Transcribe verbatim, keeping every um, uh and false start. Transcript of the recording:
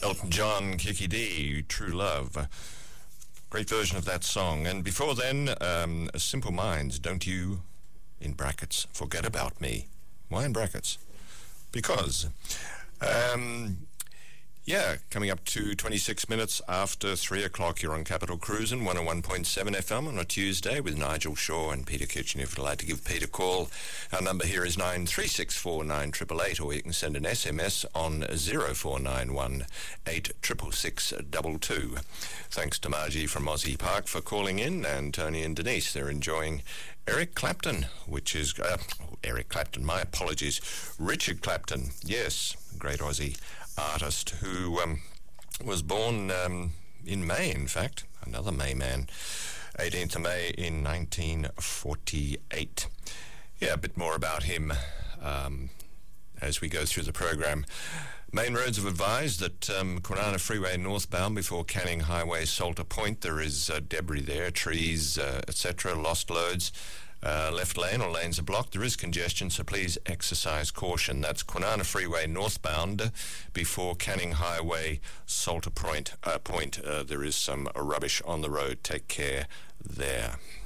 Elton John, Kiki D, True Love. Great version of that song. And before then, um, Simple Minds, Don't You, in brackets, Forget About Me. Why in brackets? Because, um, yeah, coming up to twenty-six minutes after three o'clock, you're on Capital Cruisin', one oh one point seven F M on a Tuesday with Nigel Shaw and Peter Kitchen. If you'd like to give Peter a call, our number here is nine three six four nine eight eight eight, or you can send an S M S on zero four nine one eight six six six two two. Thanks to Margie from Aussie Park for calling in, and Tony and Denise, they're enjoying Eric Clapton, which is, uh, Eric Clapton, my apologies, Richard Clapton, yes, great Aussie artist who um, was born um, in May, in fact, another May man, eighteenth of May in nineteen forty-eight. Yeah, a bit more about him um, as we go through the program. Main roads have advised that um, Kwinana Freeway northbound before Canning Highway, Salter Point, there is uh, debris there, trees, uh, et cetera, lost loads. Uh, left lane or lanes are blocked. There is congestion, so please exercise caution. That's Kwinana Freeway northbound before Canning Highway, Salter Point. Uh, point. Uh, there is some uh, rubbish on the road. Take care there.